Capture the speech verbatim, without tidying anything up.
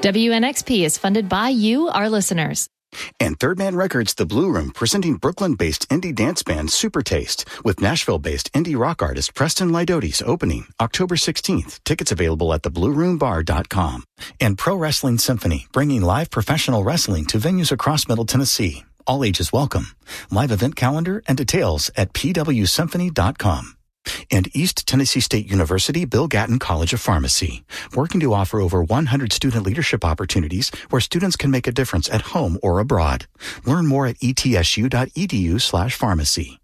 W N X P is funded by you, our listeners. And Third Man Records, The Blue Room, presenting Brooklyn-based indie dance band Super Taste with Nashville-based indie rock artist Preston Lidotes opening October sixteenth. Tickets available at the blue room bar dot com. And Pro Wrestling Symphony, bringing live professional wrestling to venues across Middle Tennessee. All ages welcome. Live event calendar and details at p w symphony dot com. And East Tennessee State University Bill Gatton College of Pharmacy, working to offer over one hundred student leadership opportunities where students can make a difference at home or abroad. Learn more at e t s u dot e d u slash pharmacy.